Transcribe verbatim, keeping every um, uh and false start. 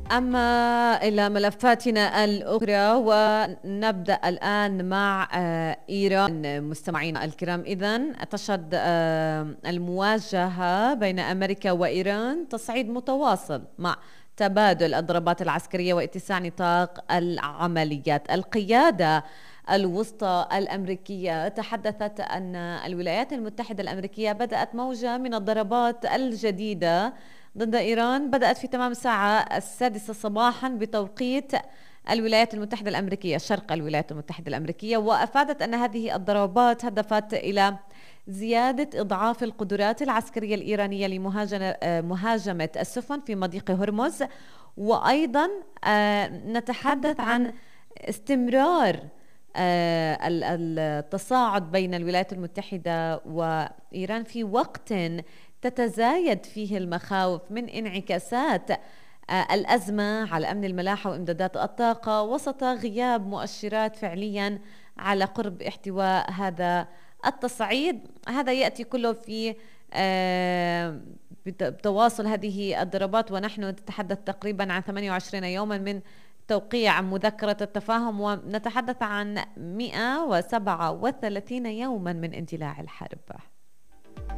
أما إلى ملفاتنا الأخرى، ونبدأ الآن مع آه، إيران. مستمعينا الكرام، إذن تشهد آه، المواجهة بين أمريكا وإيران تصعيد متواصل مع تبادل الضربات العسكرية واتساع نطاق العمليات. القيادة الوسطى الأمريكية تحدثت أن الولايات المتحدة الأمريكية بدأت موجة من الضربات الجديدة ضد إيران، بدأت في تمام الساعة السادسة صباحا بتوقيت الولايات المتحدة الأمريكية، شرق الولايات المتحدة الأمريكية. وأفادت أن هذه الضربات هدفت إلى زيادة إضعاف القدرات العسكرية الإيرانية لمهاجمة السفن في مضيق هرمز. وأيضا نتحدث عن استمرار التصاعد بين الولايات المتحدة وإيران في وقت تتزايد فيه المخاوف من انعكاسات الأزمة على أمن الملاحة وإمدادات الطاقة، وسط غياب مؤشرات فعليا على قرب احتواء هذا التصعيد. هذا يأتي كله في بتواصل هذه الضربات، ونحن نتحدث تقريبا عن ثمانية وعشرين يوما من توقيع مذكرة التفاهم، ونتحدث عن مئة وسبعة وثلاثين يوما من اندلاع الحرب.